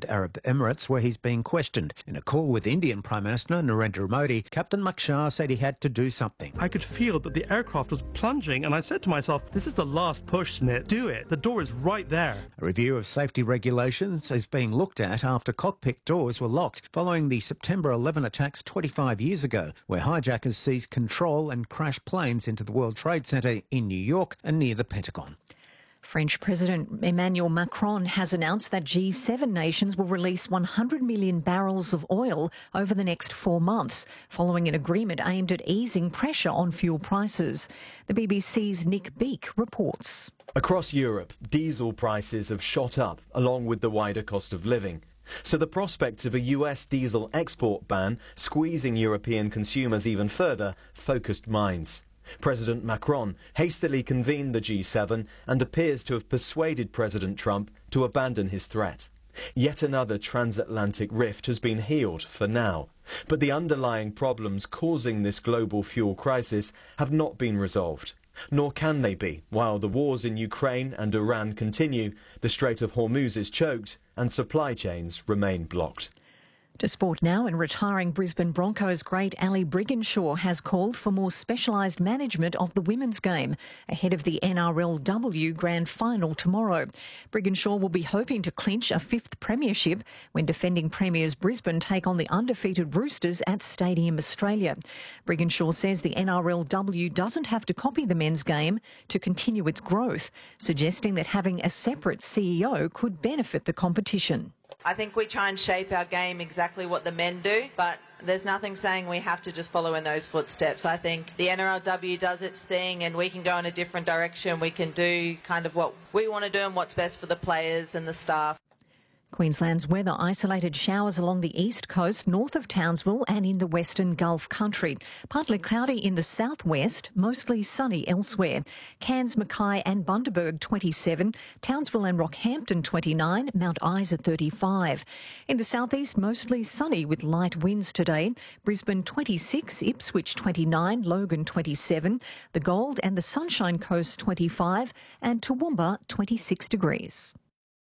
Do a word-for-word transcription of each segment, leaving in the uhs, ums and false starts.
Arab Emirates, where he's being questioned. In a call with Indian Prime Minister Narendra Modi, Captain Makshar said he had to do something. I could feel that the aircraft was plunging, and I said to myself, this is the last push, Snit. Do it. The door is right there. A review of safety regulations is being looked at after cockpit doors were locked following the September eleventh attacks twenty-five years ago, where hijackers seized control and crashed planes into the World Trade Center in New York and near the Pentagon. French President Emmanuel Macron has announced that G seven nations will release one hundred million barrels of oil over the next four months, following an agreement aimed at easing pressure on fuel prices. The B B C's Nick Beake reports. Across Europe, diesel prices have shot up, along with the wider cost of living. So the prospects of a U S diesel export ban squeezing European consumers even further focused minds. President Macron hastily convened the G seven and appears to have persuaded President Trump to abandon his threat. Yet another transatlantic rift has been healed for now. But the underlying problems causing this global fuel crisis have not been resolved. Nor can they be while the wars in Ukraine and Iran continue, the Strait of Hormuz is choked and supply chains remain blocked. To sport now, and retiring Brisbane Broncos great Ali Brigginshaw has called for more specialised management of the women's game ahead of the N R L W Grand Final tomorrow. Brigginshaw will be hoping to clinch a fifth premiership when defending premiers Brisbane take on the undefeated Roosters at Stadium Australia. Brigginshaw says the N R L W doesn't have to copy the men's game to continue its growth, suggesting that having a separate C E O could benefit the competition. I think we try and shape our game exactly what the men do, but there's nothing saying we have to just follow in those footsteps. I think the N R L W does its thing and we can go in a different direction. We can do kind of what we want to do and what's best for the players and the staff. Queensland's weather: isolated showers along the east coast, north of Townsville and in the western Gulf country. Partly cloudy in the southwest, mostly sunny elsewhere. Cairns, Mackay and Bundaberg twenty-seven, Townsville and Rockhampton twenty-nine, Mount Isa thirty-five. In the southeast, mostly sunny with light winds today. Brisbane twenty-six, Ipswich twenty-nine, Logan twenty-seven, the Gold and the Sunshine Coast twenty-five and Toowoomba twenty-six degrees.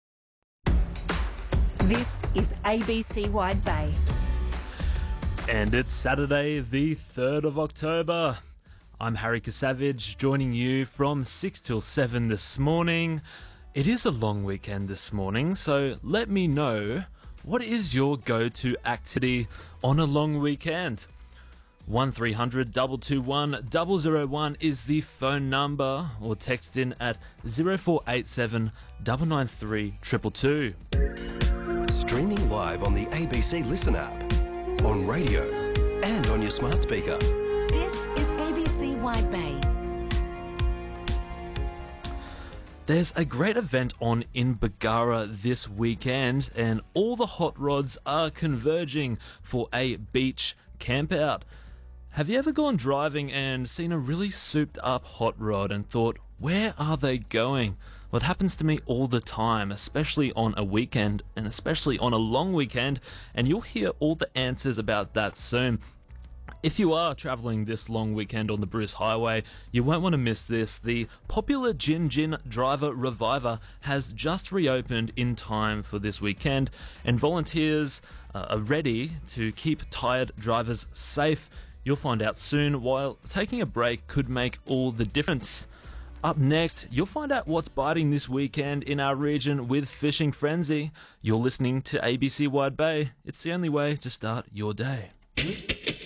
This is A B C Wide Bay. And it's Saturday, the third of October. I'm Harry Kasavage, joining you from six till seven this morning. It is a long weekend this morning, so let me know, what is your go-to activity on a long weekend? one three hundred two two one zero zero one is the phone number, or text in at zero four eight seven nine nine three two two two. Streaming live on the A B C Listen app, on radio and on your smart speaker. This is A B C Wide Bay. There's a great event on in Bargara this weekend, and all the hot rods are converging for a beach campout. Have you ever gone driving and seen a really souped up hot rod and thought, where are they going? Well, it happens to me all the time, especially on a weekend and especially on a long weekend, and you'll hear all the answers about that soon. If you are travelling this long weekend on the Bruce Highway, you won't want to miss this. The popular Gin Gin Driver Reviver has just reopened in time for this weekend, and volunteers uh, are ready to keep tired drivers safe. You'll find out soon, while taking a break could make all the difference. Up next, you'll find out what's biting this weekend in our region with Fishing Frenzy. You're listening to A B C Wide Bay. It's the only way to start your day.